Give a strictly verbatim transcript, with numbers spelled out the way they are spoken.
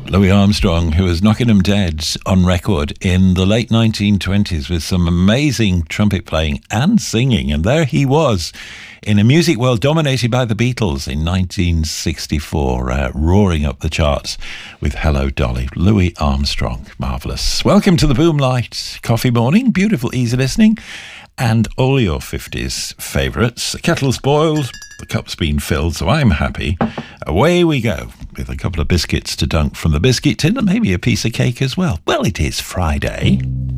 Louis Armstrong, who was knocking them dead on record in the late nineteen twenties with some amazing trumpet playing and singing. And there he was in a music world dominated by the Beatles in nineteen sixty-four, uh, roaring up the charts with Hello Dolly. Louis Armstrong, marvellous. Welcome to the Boomlight Coffee Morning. Beautiful, easy listening. And all your fifties favourites. The kettle's boiled, the cup's been filled, so I'm happy. Away we go with a couple of biscuits to dunk from the biscuit tin and maybe a piece of cake as well. Well, it is Friday.